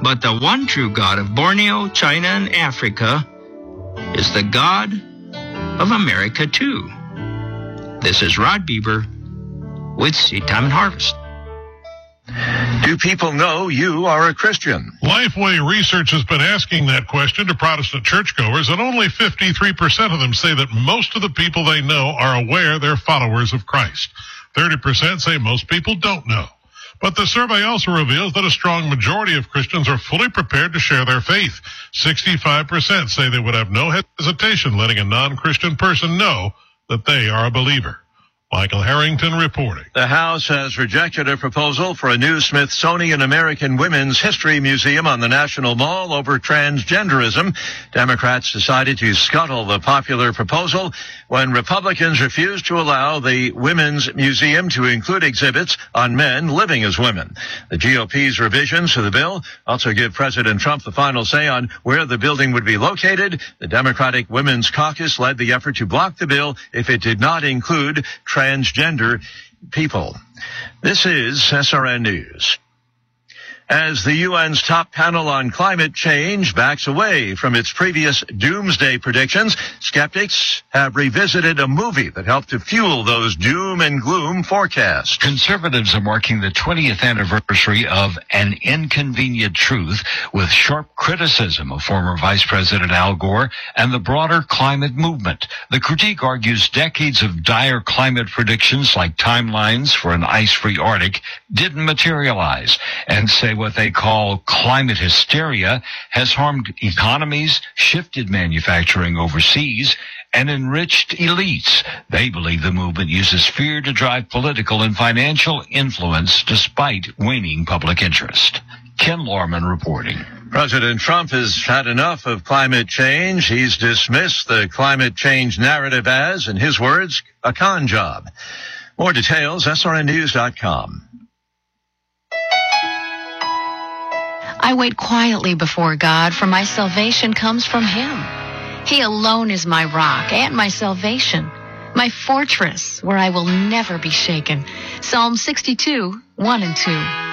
But the one true God of Borneo, China, and Africa is the God of America, too. This is Rod Bieber with Seed Time and Harvest. Do people know you are a Christian? Lifeway Research has been asking that question to Protestant churchgoers, and only 53% of them say that most of the people they know are aware they're followers of Christ. 30% say most people don't know. But the survey also reveals that a strong majority of Christians are fully prepared to share their faith. 65% say they would have no hesitation letting a non-Christian person know that they are a believer. Michael Harrington reporting. The House has rejected a proposal for a new Smithsonian American Women's History Museum on the National Mall over transgenderism. Democrats decided to scuttle the popular proposal when Republicans refused to allow the Women's Museum to include exhibits on men living as women. The GOP's revisions to the bill also give President Trump the final say on where the building would be located. The Democratic Women's Caucus led the effort to block the bill if it did not include transgender people. This is SRN News. As the UN's top panel on climate change backs away from its previous doomsday predictions, skeptics have revisited a movie that helped to fuel those doom and gloom forecasts. Conservatives are marking the 20th anniversary of An Inconvenient Truth with sharp criticism of former Vice President Al Gore and the broader climate movement. The critique argues decades of dire climate predictions like timelines for an ice-free Arctic didn't materialize, and say what they call climate hysteria has harmed economies, shifted manufacturing overseas, and enriched elites. They believe the movement uses fear to drive political and financial influence despite waning public interest. Ken Lorman reporting. President Trump has had enough of climate change. He's dismissed the climate change narrative as, in his words, a con job. More details, srnnews.com. I wait quietly before God, for my salvation comes from Him. He alone is my rock and my salvation, my fortress where I will never be shaken. Psalm 62, 1 and 2.